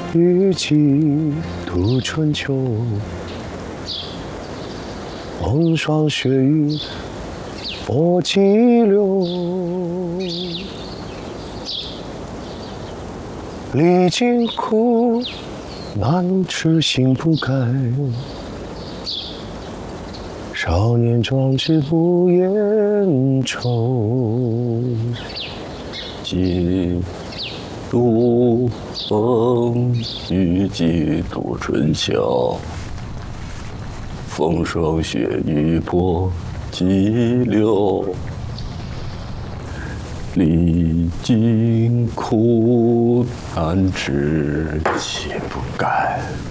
雨季度春秋，风霜雪雨波激流。历经苦难痴心不改，少年壮志不言愁。 几度风雨几度春秋，风霜雪雨波激流。历经苦难痴心不改，